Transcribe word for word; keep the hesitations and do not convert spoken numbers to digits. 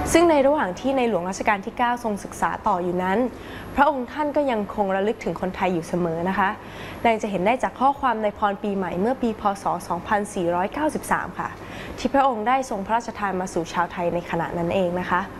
ซึ่งในระหว่างที่ในหลวงรัชกาลที่ เก้า ทรงศึกษาต่ออยู่นั้นพระองค์ท่านก็ยังคงระลึกถึงคนไทยอยู่เสมอนะคะดังจะเห็นได้จากข้อความในพรปีใหม่เมื่อปีพ.ศ. สองพันสี่ร้อยเก้าสิบสาม ค่ะที่พระองค์ได้ทรงพระราชทานมาสู่ชาวไทยในขณะนั้นเองนะคะ